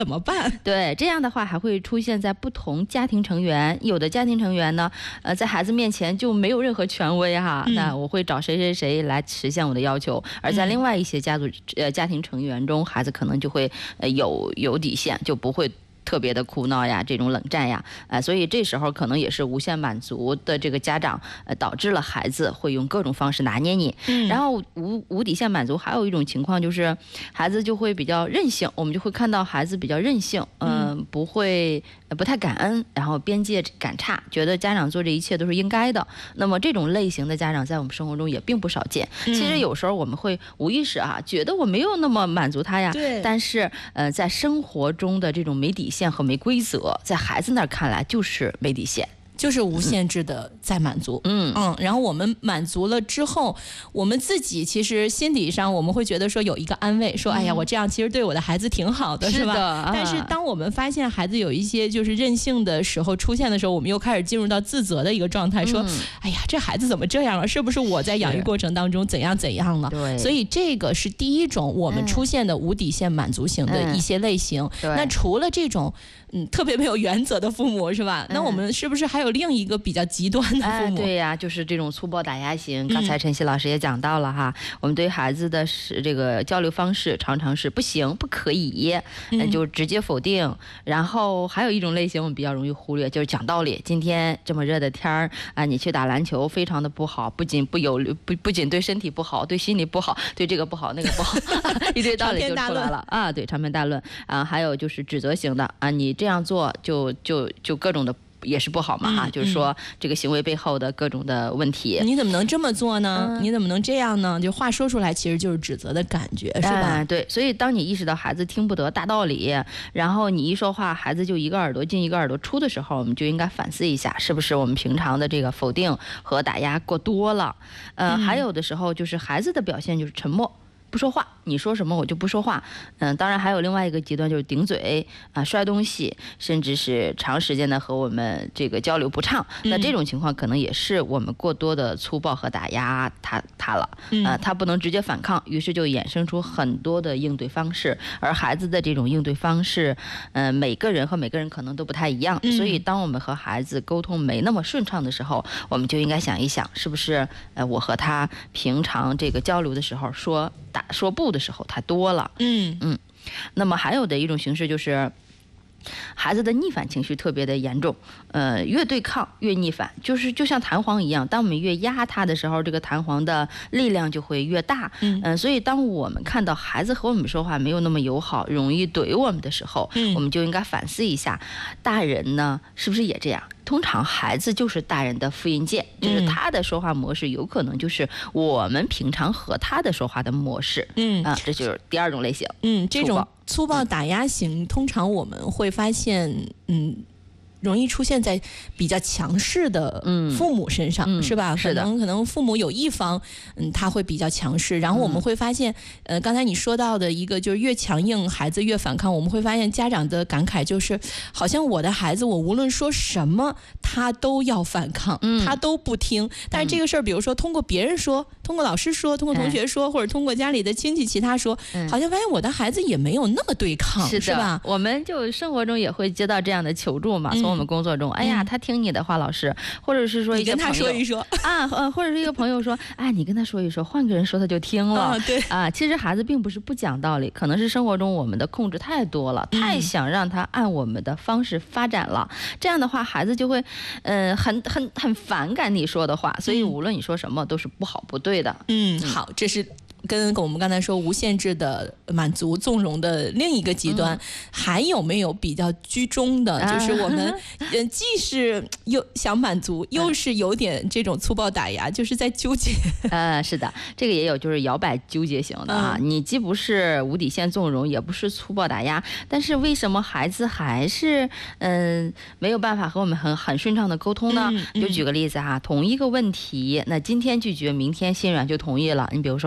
怎么办？ 对，这样的话还会出现在不同家庭成员，有的家庭成员呢，在孩子面前就没有任何权威哈，那我会找谁谁谁来实现我的要求，而在另外一些家庭成员中，孩子可能就会有底线，就不会特别的哭闹呀，这种冷战呀，所以这时候可能也是无限满足的这个家长，导致了孩子会用各种方式拿捏你。然后无底线满足，还有一种情况就是孩子就会比较任性，我们就会看到孩子比较任性，不太感恩，然后边界感差，觉得家长做这一切都是应该的。那么这种类型的家长在我们生活中也并不少见。其实有时候我们会无意识觉得我没有那么满足他呀，但是在生活中的这种没底线和没规则，在孩子那儿看来就是没底线。 就是无限制的在满足，然后我们满足了之后，我们自己其实心理上我们会觉得说有一个安慰，说哎呀，我这样其实对我的孩子挺好的，是吧？但是当我们发现孩子有一些就是任性的时候出现的时候，我们又开始进入到自责的一个状态，说哎呀，这孩子怎么这样了？是不是我在养育过程当中怎样了？ 对， 所以这个是第一种我们出现的无底线满足型的一些类型。那除了这种特别没有原则的父母，是吧？那我们是不是还有另一个比较极端的父母？ 对呀，就是这种粗暴打压型。刚才晨曦老师也讲到了哈，我们对孩子的这个交流方式常常是不行、不可以，就直接否定。然后还有一种类型我们比较容易忽略，就是讲道理。今天这么热的天儿你去打篮球非常的不好，不仅对身体不好，对心理不好，对这个不好那个不好，一堆道理就出来了啊！对，长篇大论啊，还有就是指责型的你这样做就各种的也是不好嘛就是说这个行为背后的各种的问题。 你怎么能这么做呢？你怎么能这样呢？就话说出来其实就是指责的感觉，是吧？ 对，所以当你意识到孩子听不得大道理，然后你一说话孩子就一个耳朵进一个耳朵出的时候，我们就应该反思一下，是不是我们平常的这个否定和打压过多了。还有的时候就是孩子的表现就是沉默不说话，你说什么我就不说话。当然还有另外一个极端就是顶嘴摔东西，甚至是长时间的和我们这个交流不畅。那这种情况可能也是我们过多的粗暴和打压他了。他不能直接反抗，于是就衍生出很多的应对方式。而孩子的这种应对方式，每个人和每个人可能都不太一样。所以当我们和孩子沟通没那么顺畅的时候，我们就应该想一想，是不是我和他平常这个交流的时候说不的时候太多了。那么还有的一种形式就是孩子的逆反情绪特别的严重，越对抗越逆反，就像弹簧一样，当我们越压它的时候，这个弹簧的力量就会越大。所以当我们看到孩子和我们说话没有那么友好，容易怼我们的时候，我们就应该反思一下，大人呢是不是也这样？通常孩子就是大人的复印件，就是他的说话模式有可能就是我们平常和他的说话的模式。这就是第二种类型。 这种粗暴打压型，通常我们会发现，容易出现在比较强势的父母身上，是吧？可能父母有一方，他会比较强势，然后我们会发现，刚才你说到的一个就是越强硬，孩子越反抗。我们会发现家长的感慨就是，好像我的孩子，我无论说什么，他都要反抗，他都不听。但是这个事儿，比如说通过别人说，通过老师说，通过同学说，或者通过家里的亲戚其他说，好像发现我的孩子也没有那么对抗，是吧？ 我们就生活中也会接到这样的求助嘛，从我们工作中，哎呀，他听你的话，老师，或者是说一个朋友， 你跟他说一说或者是一个朋友说，哎，你跟他说一说，换个人说他就听了。 对其实孩子并不是不讲道理，可能是生活中我们的控制太多了，太想让他按我们的方式发展了。这样的话，孩子就会很反感你说的话，所以无论你说什么都是不好不对的。 好，这是跟我们刚才说无限制的满足纵容的另一个极端，还有没有比较居中的，就是我们既是又想满足，又是有点这种粗暴打压，就是在纠结。 是的，这个也有就是摇摆纠结型的你既不是无底线纵容，也不是粗暴打压，但是为什么孩子还是没有办法和我们很顺畅的沟通呢？就举个例子同一个问题，那今天拒绝，明天心软就同意了。你比如说一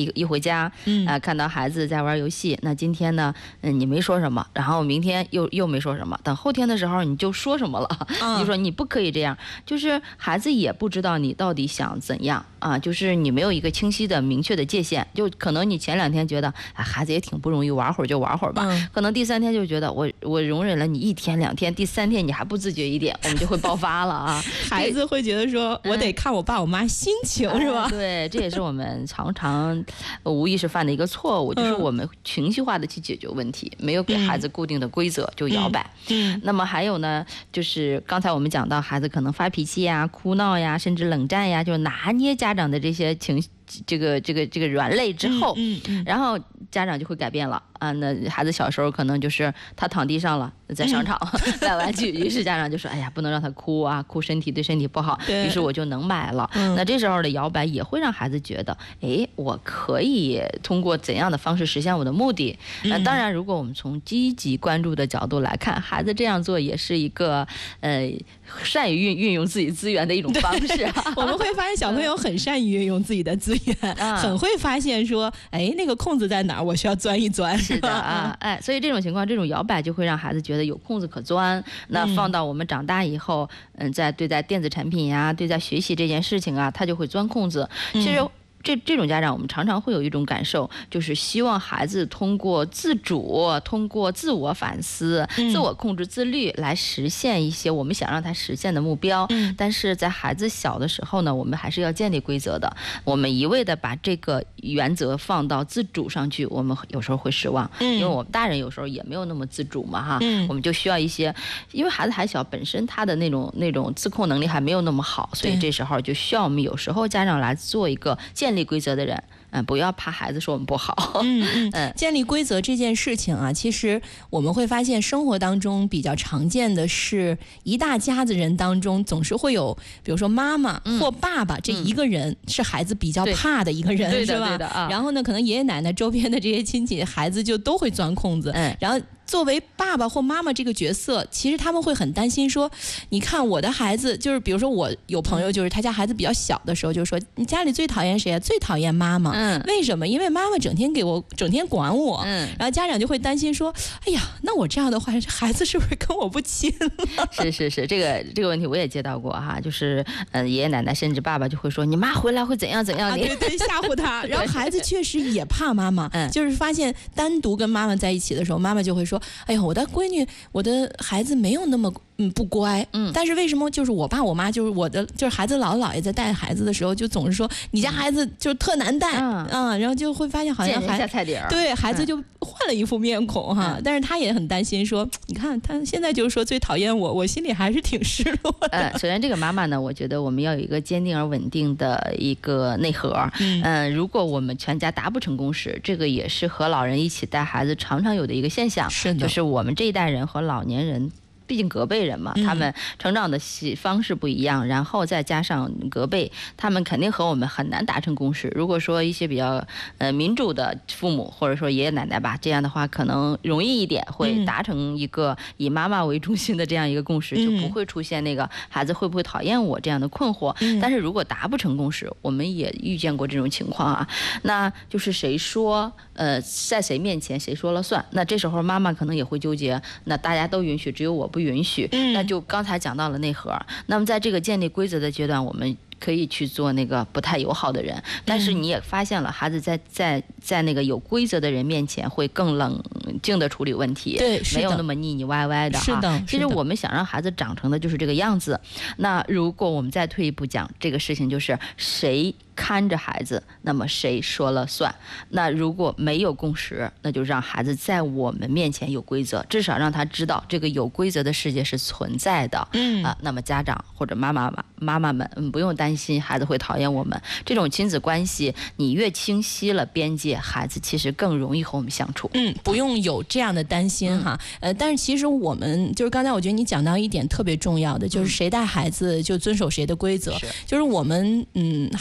一回家，看到孩子在玩游戏，那今天呢，你没说什么，然后明天又没说什么，等后天的时候你就说什么了，你就说你不可以这样，就是孩子也不知道你到底想怎样啊，就是你没有一个清晰的明确的界限，就可能你前2天觉得孩子也挺不容易，玩会儿就玩会儿吧，可能第3天就觉得我容忍了你1天2天，第3天你还不自觉一点，我们就会爆发了啊。 孩子会觉得说我得看我爸我妈心情，是吧？ 对，这也是我们常常无意识犯的一个错误，就是我们情绪化的去解决问题，没有给孩子固定的规则就摇摆。那么还有呢，就是刚才我们讲到孩子可能发脾气呀、哭闹呀，甚至冷战呀，就拿捏家长的这些情绪。这个软肋之后，然后家长就会改变了啊。那孩子小时候可能就是他躺地上了，在商场买玩具，于是家长就说：“哎呀，不能让他哭啊，哭身体对身体不好。”于是我就能买了。那这时候的摇摆也会让孩子觉得，哎，我可以通过怎样的方式实现我的目的？那当然，如果我们从积极关注的角度来看，孩子这样做也是一个善于运用自己资源的一种方式。 我们会发现小朋友很善于运用自己的资源，很会发现说，哎，那个空子在哪儿，我需要钻一钻。 是的啊，所以这种情况，这种摇摆就会让孩子觉得有空子可钻。那放到我们长大以后，在对待电子产品呀，对待学习这件事情啊，他就会钻空子。其实。这种家长，我们常常会有一种感受，就是希望孩子通过自主、通过自我反思、自我控制、自律来实现一些我们想让他实现的目标。但是在孩子小的时候呢，我们还是要建立规则的。我们一味的把这个原则放到自主上去，我们有时候会失望，因为我们大人有时候也没有那么自主嘛，哈。我们就需要一些，因为孩子还小，本身他的那种自控能力还没有那么好，所以这时候就需要我们有时候家长来做一个建立规则的人，不要怕孩子说我们不好。 建立规则这件事情啊，其实我们会发现生活当中比较常见的是，一大家子人当中总是会有，比如说妈妈或爸爸这一个人是孩子比较怕的一个人，是吧？然后呢，可能爷爷奶奶周边的这些亲戚，孩子就都会钻空子，然后。作为爸爸或妈妈这个角色，其实他们会很担心说，你看我的孩子，就是比如说我有朋友，就是他家孩子比较小的时候，就说你家里最讨厌谁啊？最讨厌妈妈。为什么？因为妈妈整天管我。然后家长就会担心说，哎呀，那我这样的话，孩子是不是跟我不亲了？ 是，这个问题我也接到过哈，就是爷爷奶奶甚至爸爸就会说，你妈回来会怎样怎样， 对，吓唬他。然后孩子确实也怕妈妈，就是发现单独跟妈妈在一起的时候，妈妈就会说。哎呀，我的闺女，我的孩子没有那么不乖，但是为什么就是我爸我妈就是孩子姥姥姥爷在带孩子的时候，就总是说你家孩子就是特难带然后就会发现好像下菜碟儿， 对孩子就换了一副面孔哈，但是他也很担心说，你看他现在就是说最讨厌我心里还是挺失落的。 首先这个妈妈呢，我觉得我们要有一个坚定而稳定的一个内核。如果我们全家达不成共识，这个也是和老人一起带孩子常常有的一个现象， 是的， 就是我们这一代人和老年人。毕竟隔辈人嘛，他们成长的方式不一样，然后再加上隔辈，他们肯定和我们很难达成共识。如果说一些比较民主的父母或者说爷爷奶奶吧，这样的话可能容易一点，会达成一个以妈妈为中心的这样一个共识，就不会出现那个孩子会不会讨厌我这样的困惑。但是如果达不成共识，我们也遇见过这种情况啊，那就是谁说在谁面前谁说了算，那这时候妈妈可能也会纠结，那大家都允许，只有我不允许，那就刚才讲到了内核。那么在这个建立规则的阶段，我们可以去做那个不太友好的人，但是你也发现了，孩子在那个有规则的人面前会更冷静的处理问题， 对， 没有那么腻腻歪歪的。 是的， 其实我们想让孩子长成的就是这个样子。那如果我们再退一步讲，这个事情就是谁看着孩子，那么谁说了算。那如果没有共识，那就让孩子在我们面前有规则，至少让他知道这个有规则的世界是存在的。那么家长或者妈妈们，不用担心孩子会讨厌我们。这种亲子关系，你越清晰了边界，孩子其实更容易和我们相处。 不用有这样的担心哈。但是其实我们就是刚才我觉得你讲到一点特别重要的，就是谁带孩子就遵守谁的规则。就是我们孩子的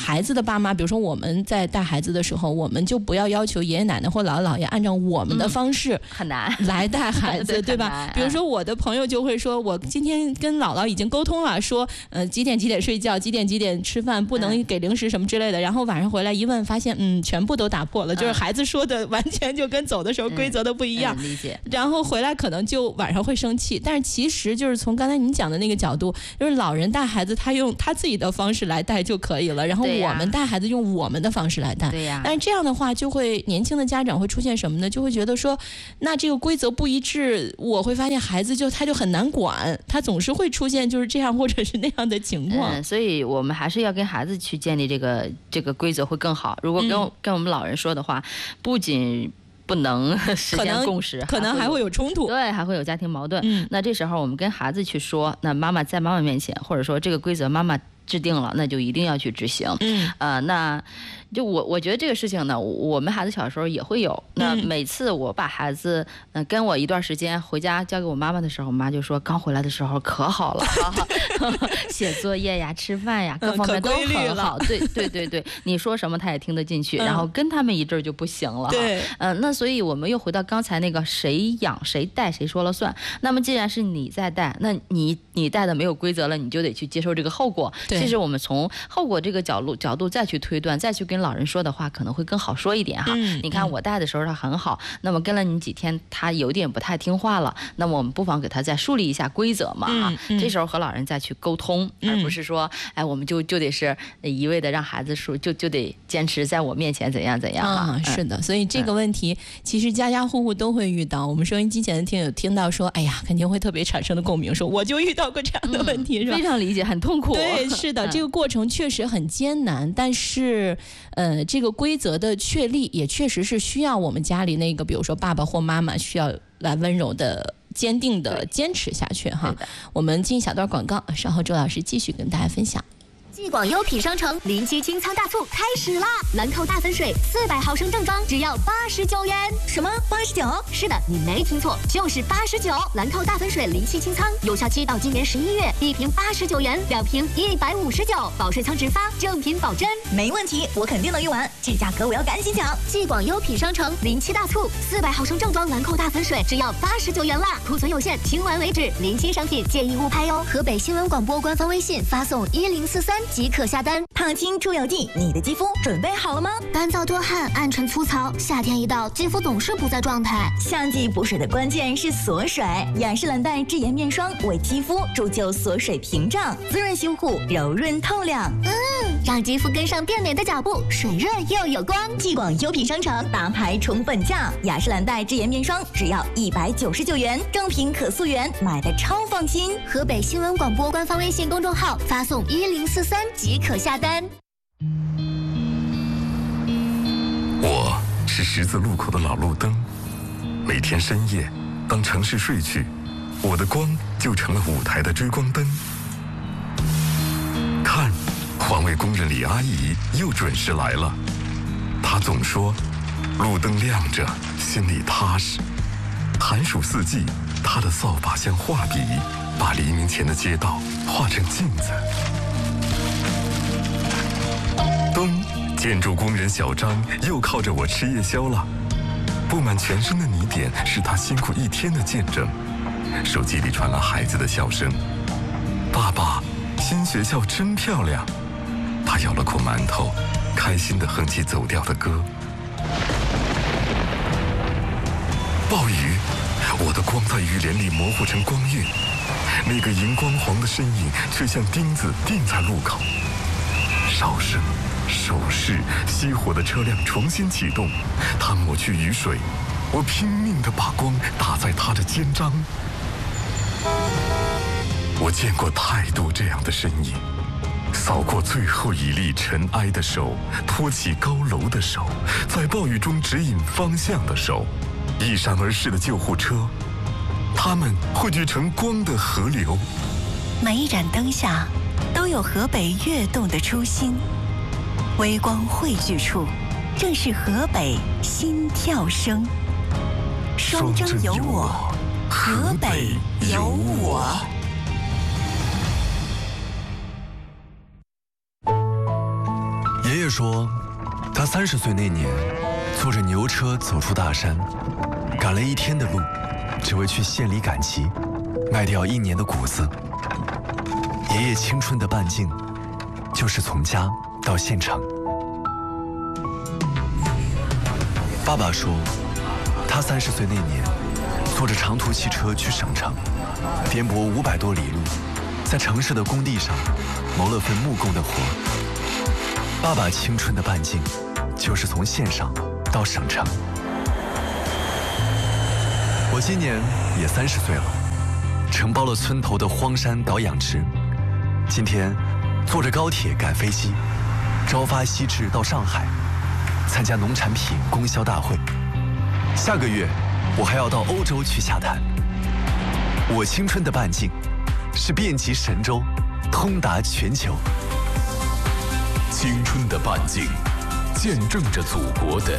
爸妈，比如说我们在带孩子的时候，我们就不要求爷爷奶奶或姥姥姥爷按照我们的方式很难来带孩子，对吧？比如说我的朋友就会说，我今天跟姥姥已经沟通了，说几点睡觉，几点吃饭，不能给零食什么之类的。然后晚上回来一问，发现全部都打破了，就是孩子说的完全就跟走的时候规则都不一样。 理解。 然后回来可能就晚上会生气，但是其实就是从刚才你讲的那个角度，就是老人带孩子，他用他自己的方式来带就可以了，然后我们带孩子用我们的方式来带。 对呀。 但是这样的话，就会年轻的家长会出现什么呢？就会觉得说，那这个规则不一致，我会发现孩子他就很难管，他总是会出现就是这样或者是那样的情况。 所以我们还是要跟孩子去建立这个规则会更好。如果跟我们老人说的话，不仅不能实现共识， 可能还会有冲突， 对，还会有家庭矛盾。那这时候我们跟孩子去说，那妈妈在妈妈面前，或者说这个规则妈妈制定了，那就一定要去执行。那就我觉得这个事情呢，我们孩子小时候也会有。那每次我把孩子跟我一段时间回家交给我妈妈的时候，我妈就说刚回来的时候可好了，写作业呀、吃饭呀，各方面都很好。对，你说什么他也听得进去。然后跟他们一阵就不行了。 对， 那所以我们又回到刚才那个谁养谁带谁说了算。那么既然是你在带，那你带的没有规则了，你就得去接受这个后果。其实我们从后果这个角度再去推断，再去跟老人说的话可能会更好说一点哈。你看我带的时候他很好，那么跟了你几天他有点不太听话了，那么我们不妨给他再树立一下规则嘛。这时候和老人再去沟通，而不是说我们就得是一味的让孩子说就得坚持在我面前怎样是的，所以这个问题其实家家户户都会遇到。我们收音机前的听友听到说，哎呀，肯定会特别产生的共鸣，说我就遇到过这样的问题，是吧？ 非常理解，很痛苦。 对，是的，这个过程确实很艰难，但是这个规则的确立也确实是需要我们家里那个比如说爸爸或妈妈需要来温柔的坚定的坚持下去哈。我们进一小段广告，稍后周老师继续跟大家分享。 继广优品商城临期清仓大促开始啦！兰蔻大粉水400毫升正装只要89元。什么89？是的，你没听错，就是89。兰蔻大粉水临期清仓，有效期到今年11月，一瓶89元，2瓶159，保税仓直发，正品保真。 没问题，我肯定能用完，这价格我要赶紧抢！ 继广优品商城临期大促，400毫升正装兰蔻大粉水只要89元啦，库存有限，清完为止，临期商品建议勿拍哟。河北新闻广播官方微信发送1043。即可下单。 烫青出油剂，你的肌肤准备好了吗？ 干燥多汗，暗沉粗糙，夏天一到，肌肤总是不在状态。 夏季补水的关键是锁水，雅诗兰黛智妍面霜为肌肤铸就锁水屏障，滋润修护，柔润透亮。 让肌肤跟上变美的脚步，水润又有光。 继广优品商城大牌宠粉价，雅诗兰黛智妍面霜只要199元，正品可溯源，买的超放心。 河北新闻广播官方微信公众号发送1043即可下单。 我是十字路口的老路灯，每天深夜，当城市睡去，我的光就成了舞台的追光灯。看，环卫工人李阿姨又准时来了。她总说，路灯亮着，心里踏实。寒暑四季，她的扫把像画笔，把黎明前的街道画成镜子。灯，建筑工人小张又靠着我吃夜宵了。布满全身的泥点是他辛苦一天的见证。手机里传来孩子的笑声：“爸爸，新学校真漂亮。”他咬了口馒头，开心地哼起走调的歌。暴雨，我的光在雨帘里模糊成光晕，那个荧光黄的身影却像钉子钉在路口。哨声、手势，熄火的车辆重新启动，他抹去雨水，我拼命地把光打在他的肩章。我见过太多这样的身影，扫过最后一粒尘埃的手，托起高楼的手，在暴雨中指引方向的手，一闪而逝的救护车，它们汇聚成光的河流。 每一盏灯下都有河北跃动的初心，微光汇聚处，正是河北心跳声。双征有我，河北有我。 爷爷说，他30岁那年，坐着牛车走出大山，赶了1天的路，只为去县里赶集，卖掉1年的谷子。爷爷青春的半径，就是从家到县城。爸爸说，他30岁那年，坐着长途汽车去省城，颠簸500多里路，在城市的工地上谋了份木工的活。爸爸青春的半径，就是从县上到省城。我今年也30岁了，承包了村头的荒山搞养殖。今天坐着高铁赶飞机，朝发夕至到上海，参加农产品供销大会。下个月我还要到欧洲去洽谈。我青春的半径是遍及神州，通达全球。 青春的半径，见证着祖国的